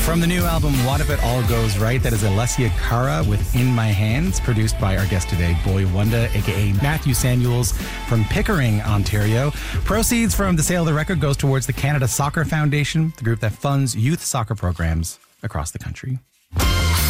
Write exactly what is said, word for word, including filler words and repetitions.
From the new album, What If It All Goes Right, that is Alessia Cara with In My Hands, produced by our guest today, Boy Wonder, a k a. Matthew Samuels from Pickering, Ontario. Proceeds from the sale of the record goes towards the Canada Soccer Foundation, the group that funds youth soccer programs across the country.